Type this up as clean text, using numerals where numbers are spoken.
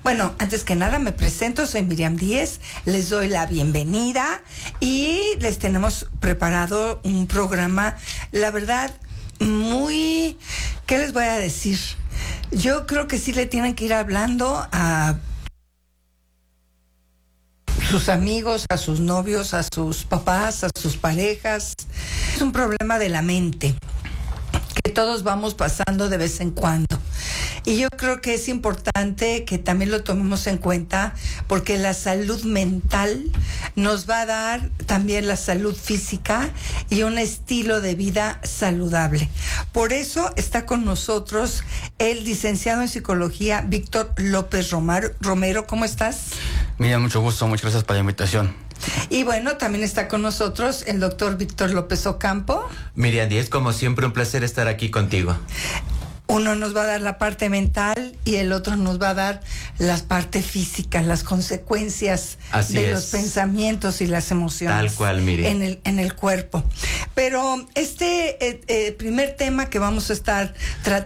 Bueno, antes que nada me presento, soy Miriam Díez, les doy la bienvenida y les tenemos preparado un programa, la verdad, muy... ¿Qué les voy a decir? Yo creo que sí le tienen que ir hablando a sus amigos, a sus novios, a sus papás, a sus parejas. Es un problema de la mente que todos vamos pasando de vez en cuando. Y yo creo que es importante que también lo tomemos en cuenta porque la salud mental nos va a dar también la salud física y un estilo de vida saludable. Por eso está con nosotros el licenciado en psicología Víctor López Romero. ¿Cómo estás? Mira, mucho gusto, muchas gracias por la invitación. Y bueno, también está con nosotros el doctor Víctor López Ocampo. Miriam Díez, como siempre, un placer estar aquí contigo. Uno nos va a dar la parte mental y el otro nos va a dar la parte física, las consecuencias de los pensamientos y las emociones. Tal cual, Miriam. En el cuerpo. Pero este primer tema que vamos a estar tratando